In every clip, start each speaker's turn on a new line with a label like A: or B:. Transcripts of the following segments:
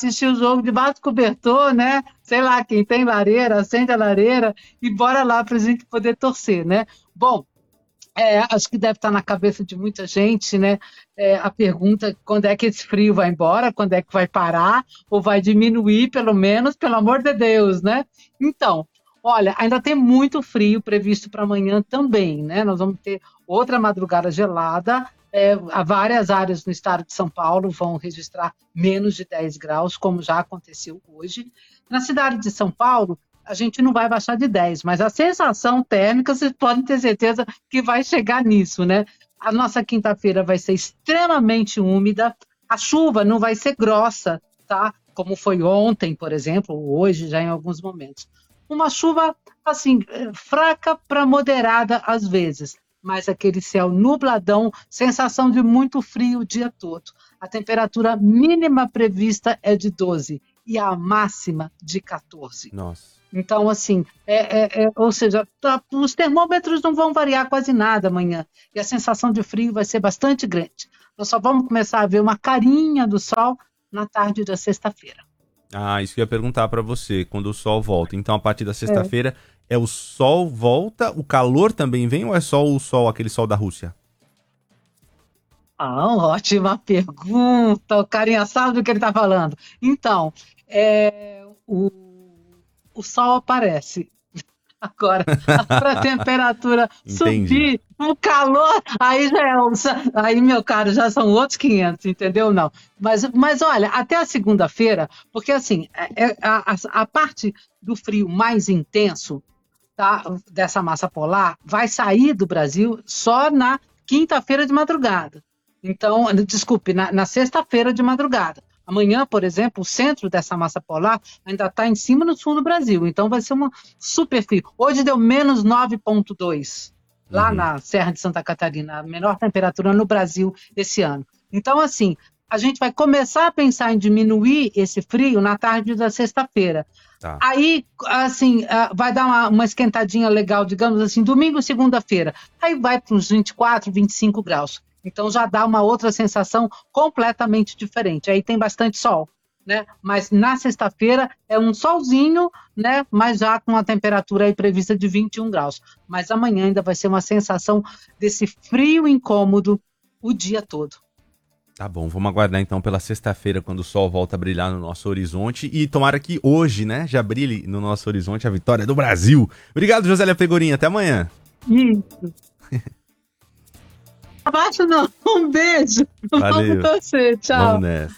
A: assistir o jogo debaixo do cobertor, né? Sei lá, quem tem lareira, acende a lareira e bora lá para a gente poder torcer, né? Bom, acho que deve estar na cabeça de muita gente, né? A pergunta: quando é que esse frio vai embora? Quando é que vai parar? Ou vai diminuir, pelo menos, pelo amor de Deus, né? Então, olha, ainda tem muito frio previsto para amanhã também, né? Nós vamos ter outra madrugada gelada. Várias áreas no estado de São Paulo vão registrar menos de 10 graus, como já aconteceu hoje. Na cidade de São Paulo, a gente não vai baixar de 10, mas a sensação térmica, vocês podem ter certeza que vai chegar nisso, né? A nossa quinta-feira vai ser extremamente úmida, a chuva não vai ser grossa, tá? Como foi ontem, por exemplo, ou hoje já em alguns momentos. Uma chuva, assim, fraca para moderada às vezes, mas aquele céu nubladão, sensação de muito frio o dia todo. A temperatura mínima prevista é de 12 e a máxima de 14.
B: Nossa.
A: Então, assim, ou seja, os termômetros não vão variar quase nada amanhã e a sensação de frio vai ser bastante grande. Nós só vamos começar a ver uma carinha do sol na tarde da sexta-feira.
B: Isso que eu ia perguntar para você, quando o sol volta. Então, a partir da sexta-feira, o sol volta, o calor também vem ou é só o sol, aquele sol da Rússia?
A: Ótima pergunta, o carinha sabe do que ele está falando. Então, o sol aparece. Agora, para a temperatura subir, o calor, aí, meu caro, já são outros 500, entendeu? Não. Mas olha, até a segunda-feira, porque assim, a parte do frio mais intenso, tá, dessa massa polar vai sair do Brasil só na quinta-feira de madrugada. Então, desculpe, na sexta-feira de madrugada. Amanhã, por exemplo, o centro dessa massa polar ainda está em cima no sul do Brasil, então vai ser uma super frio. Hoje deu menos 9,2 lá na Serra de Santa Catarina, a menor temperatura no Brasil esse ano. Então, assim, a gente vai começar a pensar em diminuir esse frio na tarde da sexta-feira. Tá. Aí, assim, vai dar uma esquentadinha legal, digamos assim, domingo e segunda-feira. Aí vai para uns 24, 25 graus. Então já dá uma outra sensação completamente diferente. Aí tem bastante sol, né? Mas na sexta-feira é um solzinho, né? Mas já com a temperatura aí prevista de 21 graus. Mas amanhã ainda vai ser uma sensação desse frio incômodo o dia todo.
B: Tá bom, vamos aguardar então pela sexta-feira, quando o sol volta a brilhar no nosso horizonte. E tomara que hoje, né, já brilhe no nosso horizonte a vitória do Brasil. Obrigado, Josélia Pegorinha. Até amanhã.
A: Isso. Abaixo não, um beijo.
B: Valeu.
A: Vamos você, tchau.
B: Vamos nessa.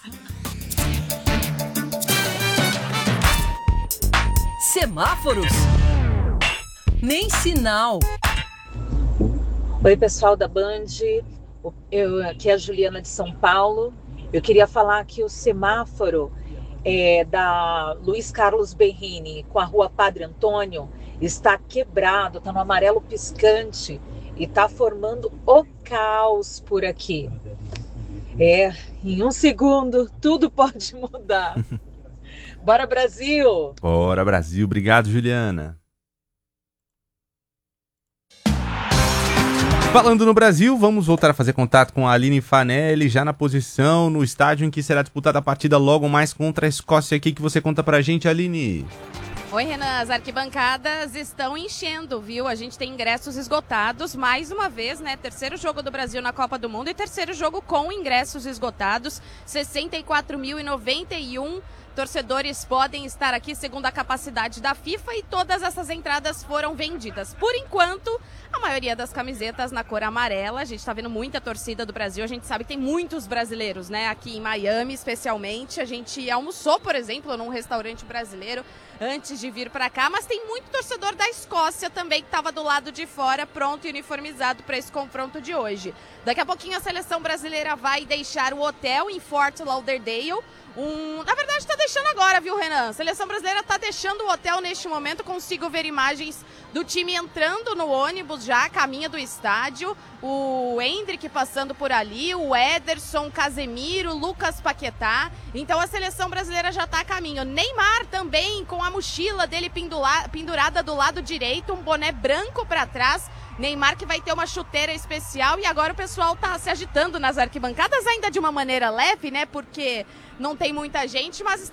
C: Semáforos. Nem sinal.
D: Oi, pessoal da Band. Aqui é a Juliana de São Paulo. Eu queria falar que o semáforo da Luiz Carlos Berrini com a rua Padre Antônio está quebrado, está no amarelo piscante. E tá formando o caos por aqui. Em um segundo, tudo pode mudar. Bora, Brasil!
B: Bora, Brasil. Obrigado, Juliana. Falando no Brasil, vamos voltar a fazer contato com a Aline Fanelli, já na posição, no estádio em que será disputada a partida logo mais contra a Escócia. Aqui que você conta pra gente, Aline.
E: Oi, Renan, as arquibancadas estão enchendo, viu? A gente tem ingressos esgotados, mais uma vez, né? Terceiro jogo do Brasil na Copa do Mundo e terceiro jogo com ingressos esgotados. 64.091 torcedores podem estar aqui, segundo a capacidade da FIFA, e todas essas entradas foram vendidas. Por enquanto, a maioria das camisetas na cor amarela. A gente está vendo muita torcida do Brasil. A gente sabe que tem muitos brasileiros, né? Aqui em Miami, especialmente. A gente almoçou, por exemplo, num restaurante brasileiro antes de vir para cá, mas tem muito torcedor da Escócia também que estava do lado de fora, pronto e uniformizado para esse confronto de hoje. Daqui a pouquinho a seleção brasileira vai deixar o hotel em Fort Lauderdale. Na verdade está deixando agora, viu, Renan? A seleção brasileira está deixando o hotel neste momento. Consigo ver imagens do time entrando no ônibus já, a caminho do estádio. O Endrick passando por ali, o Ederson, Casemiro, Lucas Paquetá. Então a seleção brasileira já está a caminho. Neymar também, com a mochila dele pendurada do lado direito, um boné branco para trás. Neymar que vai ter uma chuteira especial, e agora o pessoal tá se agitando nas arquibancadas, ainda de uma maneira leve, né, porque não tem muita gente, mas